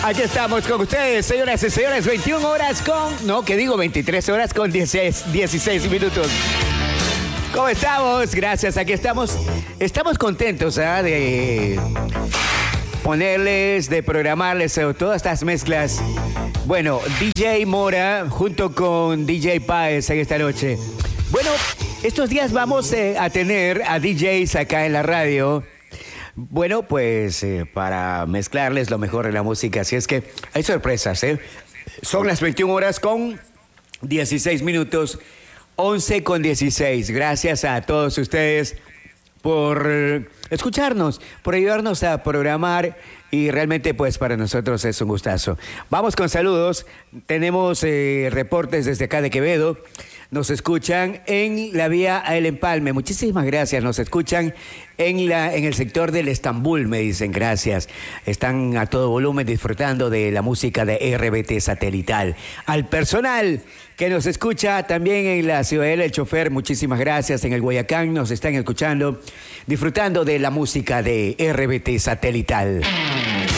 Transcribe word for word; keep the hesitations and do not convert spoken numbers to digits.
Aquí estamos con ustedes, señoras y señores, veintiuna horas con... No, ¿qué digo? veintitrés horas con dieciséis, dieciséis minutos. ¿Cómo estamos? Gracias, aquí estamos. Estamos contentos, ¿eh? De ponerles, de programarles eh, todas estas mezclas. Bueno, D J Mora junto con D J Páez en esta noche. Bueno, estos días vamos eh, a tener a D Js acá en la radio. Bueno, pues eh, para mezclarles lo mejor de la música. Así es que hay sorpresas, ¿eh? Son las veintiuna horas con dieciséis minutos, once con dieciséis. Gracias a todos ustedes por escucharnos, por ayudarnos a programar y realmente pues para nosotros es un gustazo. Vamos con saludos. Tenemos eh, reportes desde acá de Quevedo. Nos escuchan en la vía a El Empalme. Muchísimas gracias. Nos escuchan en, la, en el sector del Estambul, me dicen gracias. Están a todo volumen disfrutando de la música de R B T Satelital. Al personal que nos escucha también en la Ciudadela, el chofer, muchísimas gracias. En el Guayacán nos están escuchando, disfrutando de la música de R B T Satelital.